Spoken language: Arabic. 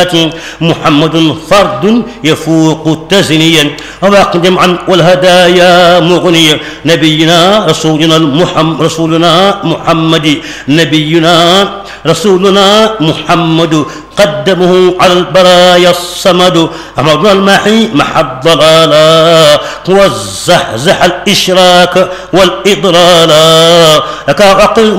محمد فرد يفوق تزنيا واقدم عن والهدايا مغنيا نبينا رسولنا محمد نبينا رسولنا محمد قدمه على البرايا الصمد أمرنا المحي مع الضلالا والزحزح الإشراك والإضلالا لك أقل